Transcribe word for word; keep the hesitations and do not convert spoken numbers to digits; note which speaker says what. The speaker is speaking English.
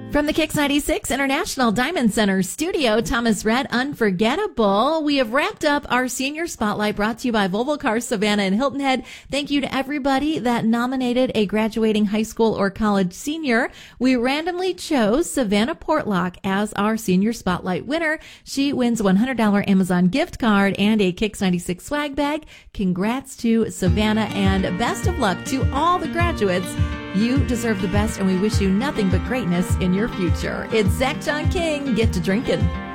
Speaker 1: From the Kix ninety-six International Diamond Center studio, Thomas Rhett, Unforgettable. We have wrapped up our senior spotlight brought to you by Volvo Cars Savannah and Hilton Head. Thank you to everybody that nominated a graduating high school or college senior. We randomly chose Savannah Portlock as our senior spotlight winner. She wins a one hundred dollars Amazon gift card and a Kix ninety-six swag bag. Congrats to Savannah and best of luck to all the graduates. You deserve the best, and we wish you nothing but greatness in your future. It's Zach John King. Get to drinking.